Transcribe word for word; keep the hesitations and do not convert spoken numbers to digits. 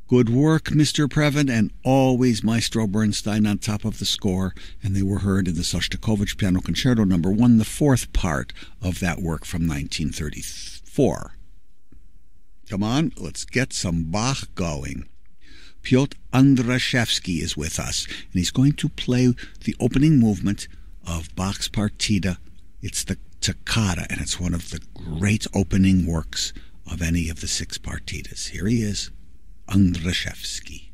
Good work, Mister Previn, and always Maestro Bernstein on top of the score, and they were heard in the Shostakovich Piano Concerto number one, the fourth part of that work from nineteen thirty-four. Come on, let's get some Bach going. Piotr Andraszewski is with us, and he's going to play the opening movement of Bach's Partita. It's the Toccata, and it's one of the great opening works of any of the six partitas. Here he is, Andraszewski.